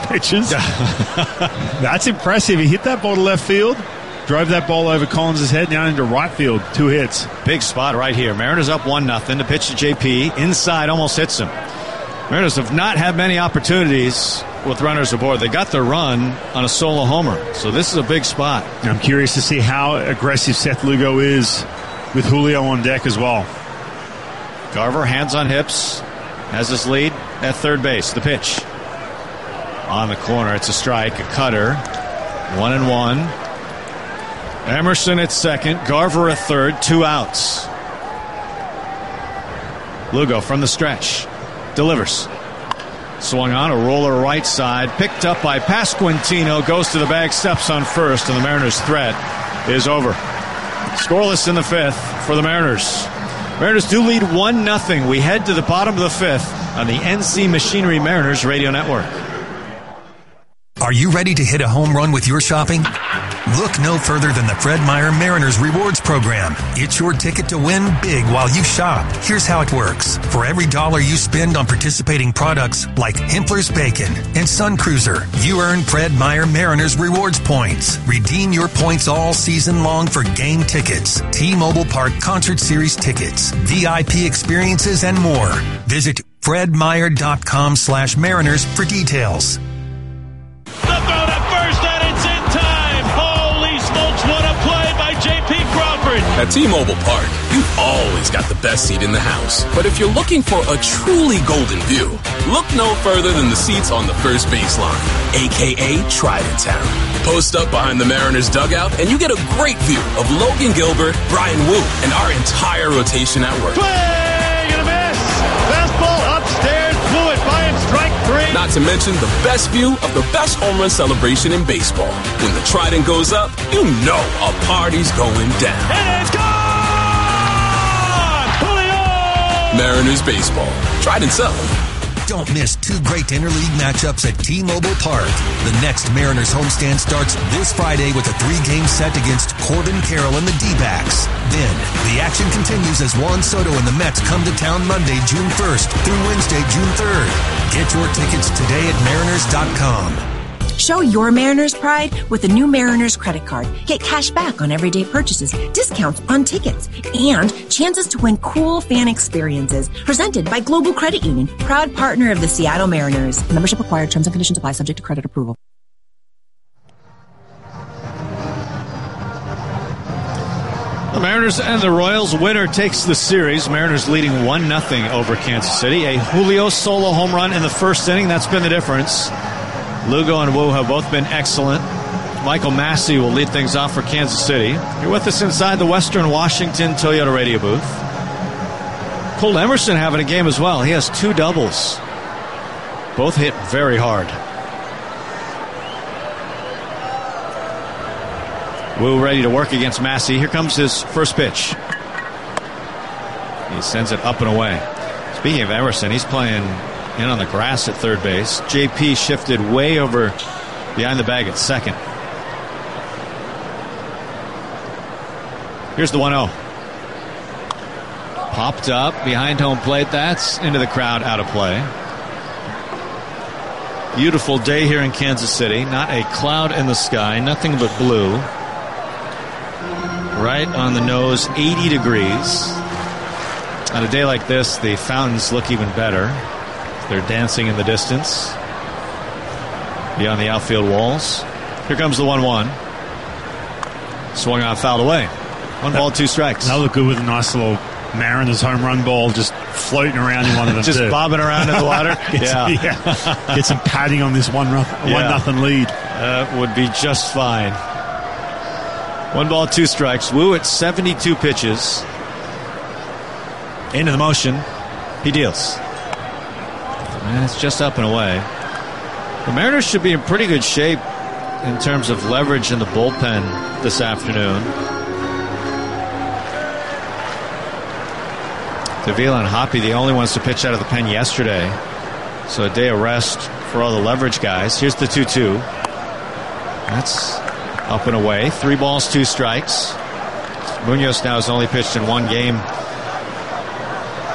pitches. That's impressive. He hit that ball to left field, drove that ball over Collins' head, down into right field. 2 hits. Big spot right here. Mariners up 1-0. The pitch to JP. Inside, almost hits him. Mariners have not had many opportunities with runners aboard. They got their run on a solo homer. So this is a big spot. I'm curious to see how aggressive Seth Lugo is with Julio on deck as well. Garver, hands on hips, has his lead at third base. The pitch. On the corner, it's a strike, a cutter. 1-1. Emerson at second, Garver at third, 2 outs. Lugo from the stretch. Delivers. Swung on, a roller right side, picked up by Pasquantino, goes to the bag, steps on first, and the Mariners' threat is over. Scoreless in the 5th for the Mariners. Mariners do lead 1-0. We head to the bottom of the 5th on the NC Machinery Mariners Radio Network. Are you ready to hit a home run with your shopping? Look no further than the Fred Meyer Mariners Rewards Program. It's your ticket to win big while you shop. Here's how it works. For every $1 you spend on participating products like Hempler's Bacon and Sun Cruiser, you earn Fred Meyer Mariners Rewards points. Redeem your points all season long for game tickets, T-Mobile Park Concert Series tickets, VIP experiences, and more. Visit fredmeyer.com/Mariners for details. At T-Mobile Park, you've always got the best seat in the house. But if you're looking for a truly golden view, look no further than the seats on the first baseline, a.k.a. Trident Town. Post up behind the Mariners dugout, and you get a great view of Logan Gilbert, Brian Wu, and our entire rotation at work. Swing and a miss! Fastball upstairs, blew it by him, strike 3. Not to mention the best view of the best home run celebration in baseball. When the Trident goes up, you know a party's going down. And it's gone! Julio! Mariners baseball. Trident's up. Don't miss 2 great interleague matchups at T-Mobile Park. The next Mariners homestand starts this Friday with a 3-game set against Corbin Carroll and the D-backs. Then, the action continues as Juan Soto and the Mets come to town Monday, June 1st through Wednesday, June 3rd. Get your tickets today at Mariners.com. Show your Mariners pride with the new Mariners credit card. Get cash back on everyday purchases, discounts on tickets, and chances to win cool fan experiences. Presented by Global Credit Union, proud partner of the Seattle Mariners. Membership required. Terms and conditions apply. Subject to credit approval. The Mariners and the Royals. Winner takes the series. Mariners leading 1-0 over Kansas City. A Julio solo home run in the first inning. That's been the difference. Lugo and Wu have both been excellent. Michael Massey will lead things off for Kansas City. You're with us inside the Western Washington Toyota radio booth. Cole Emerson having a game as well. He has 2 doubles. Both hit very hard. Wu ready to work against Massey. Here comes his first pitch. He sends it up and away. Speaking of Emerson, he's playing in on the grass at third base. JP shifted way over behind the bag at second. Here's the 1-0. Popped up behind home plate. That's into the crowd, out of play. Beautiful day here in Kansas City. Not a cloud in the sky. Nothing but blue. Right on the nose, 80 degrees. On a day like this, the fountains look even better. They're dancing in the distance beyond the outfield walls. Here comes the 1-1. Swung on, fouled away. 1 ball, 2 strikes. That looked good with a nice little Mariners home run ball just floating around in one of them. Just bobbing around in the water. Get some padding on this 1-0 lead. That would be just fine. 1 ball, 2 strikes. Wu at 72 pitches. Into the motion. He deals. And it's just up and away. The Mariners should be in pretty good shape in terms of leverage in the bullpen this afternoon. Davila and Hoppy, the only ones to pitch out of the pen yesterday. So a day of rest for all the leverage guys. Here's the 2-2. That's up and away. 3 balls, 2 strikes. Munoz now has only pitched in 1 game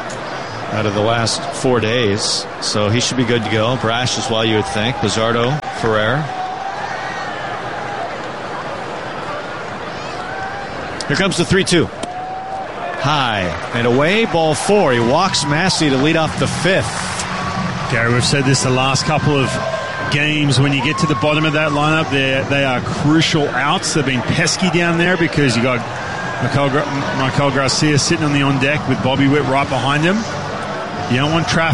out of the last 4 days, so he should be good to go. Brash as well, you would think. Pizzardo Ferrer. Here comes the 3-2. High and away, ball 4. He walks Massey to lead off the 5th. Gary, we've said this the last couple of games. When you get to the bottom of that lineup, they are crucial outs. They've been pesky down there because you got Michael Garcia sitting on the on deck with Bobby Witt right behind him. You don't want